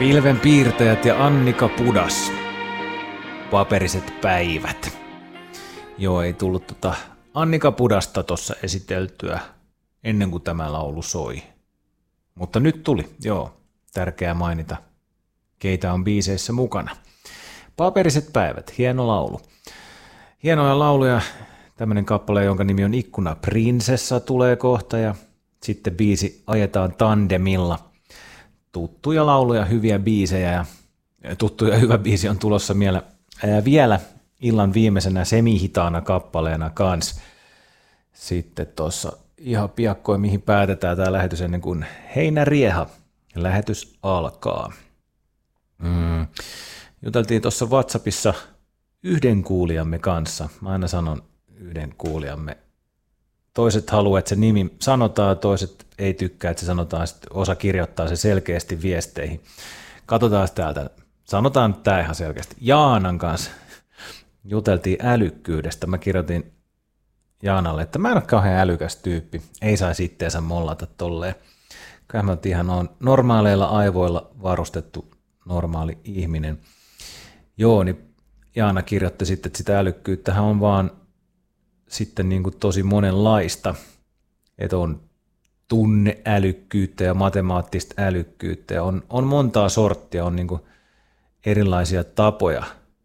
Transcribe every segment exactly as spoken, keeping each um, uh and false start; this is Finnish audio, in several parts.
Pilvenpiirtäjät ja Annika Pudas. Paperiset päivät. Joo, ei tullut tota Annika Pudasta tuossa esiteltyä ennen kuin tämä laulu soi. Mutta nyt tuli, joo, tärkeää mainita, keitä on biiseissä mukana. Paperiset päivät, hieno laulu. Hienoja lauluja, tämmöinen kappale, jonka nimi on Ikkuna Prinsessa tulee kohta ja sitten biisi Ajetaan tandemilla. Tuttuja lauluja, hyviä biisejä ja tuttu ja hyvä biisi on tulossa vielä, ää, vielä illan viimeisenä semihitaana kappaleena kans. Sitten tuossa ihan piakkoin, mihin päätetään tämä lähetys ennen kuin heinärieha. Lähetys alkaa. Mm. Juteltiin tuossa WhatsAppissa yhden kuulijamme kanssa. Mä aina sanon yhden kuulijamme. Toiset haluaa, että se nimi sanotaan, toiset ei tykkää, että se sanotaan, sitten osa kirjoittaa se selkeästi viesteihin. Katsotaan täältä. Sanotaan tämä ihan selkeästi. Jaanan kanssa juteltiin älykkyydestä. Mä kirjoitin Jaanalle, että mä en ole kauhean älykäs tyyppi. Ei saisi itteensä mollata tolleen. Kyllä mä ihan on normaaleilla aivoilla varustettu normaali ihminen. Joo, niin Jaana kirjoitti sitten, että sitä älykkyyttähän on vaan sitten niin kuin tosi monenlaista, että on tunneälykkyyttä ja matemaattista älykkyyttä ja on, on montaa sorttia, on niin kuin erilaisia tapoja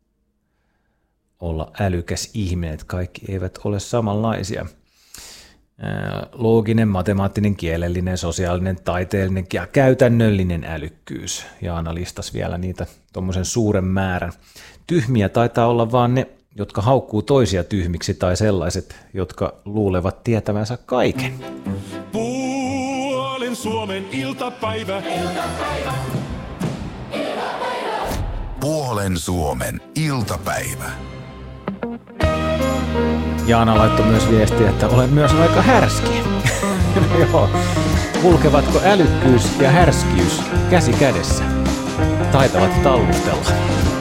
olla älykäs ihminen, että kaikki eivät ole samanlaisia. Looginen, matemaattinen, kielellinen, sosiaalinen, taiteellinen ja käytännöllinen älykkyys. Jaana listasi vielä niitä tuommoisen suuren määrän. Tyhmiä taitaa olla vaan ne, jotka haukkuu toisia tyhmiksi tai sellaiset, jotka luulevat tietävänsä kaiken. Puolen Suomen iltapäivä. Iltapäivä. Iltapäivä. Puolen Suomen iltapäivä. Jaana laittoi myös viestiä, että olen myös aika härski. Joo. Kulkevatko älykkyys ja härskyys käsi kädessä? Taitavat tallustella.